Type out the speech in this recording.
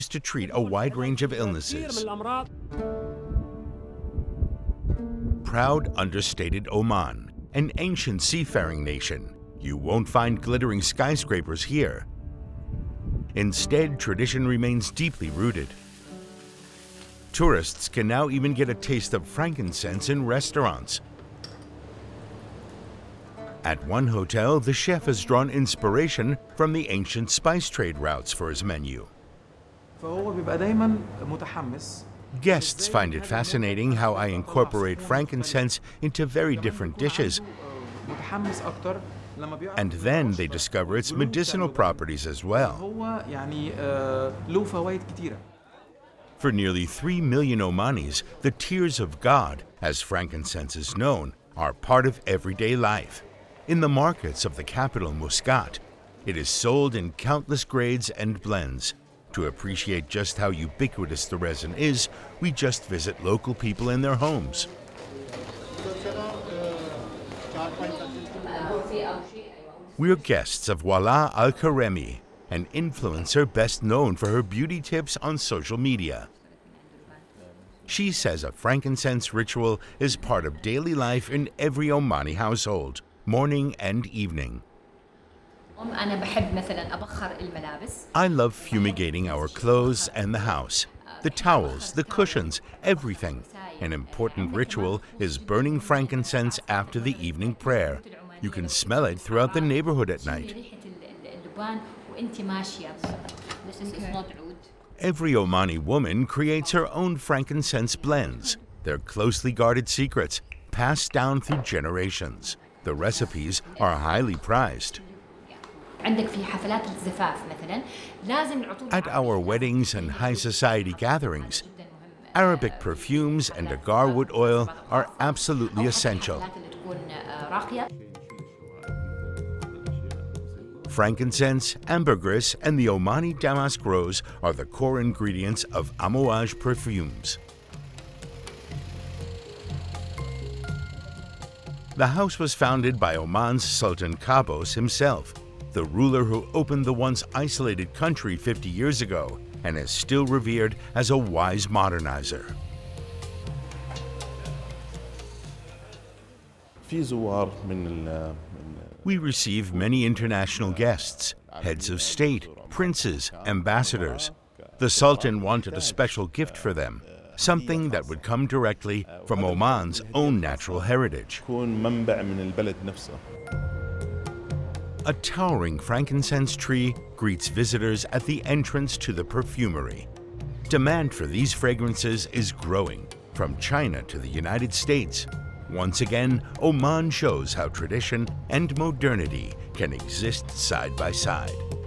to treat a wide range of illnesses. Proud, understated Oman, an ancient seafaring nation. You won't find glittering skyscrapers here. Instead, tradition remains deeply rooted. Tourists can now even get a taste of frankincense in restaurants. At one hotel, the chef has drawn inspiration from the ancient spice trade routes for his menu. Guests find it fascinating how I incorporate frankincense into very different dishes, and then they discover its medicinal properties as well. For nearly 3 million Omanis, the tears of God, as frankincense is known, are part of everyday life. In the markets of the capital, Muscat, it is sold in countless grades and blends. To appreciate just how ubiquitous the resin is, we just visit local people in their homes. We're guests of Wala Al-Karemi, an influencer best known for her beauty tips on social media. She says a frankincense ritual is part of daily life in every Omani household, morning and evening. I love fumigating our clothes and the house, the towels, the cushions, everything. An important ritual is burning frankincense after the evening prayer. You can smell it throughout the neighborhood at night. Every Omani woman creates her own frankincense blends. They're closely guarded secrets, passed down through generations. The recipes are highly prized. At our weddings and high society gatherings, Arabic perfumes and agar wood oil are absolutely essential. Frankincense, ambergris, and the Omani damask rose are the core ingredients of Amouage perfumes. The house was founded by Oman's Sultan Qaboos himself, the ruler who opened the once isolated country 50 years ago and is still revered as a wise modernizer. We receive many international guests, heads of state, princes, ambassadors. The Sultan wanted a special gift for them, something that would come directly from Oman's own natural heritage. A towering frankincense tree greets visitors at the entrance to the perfumery. Demand for these fragrances is growing, from China to the United States. Once again, Oman shows how tradition and modernity can exist side by side.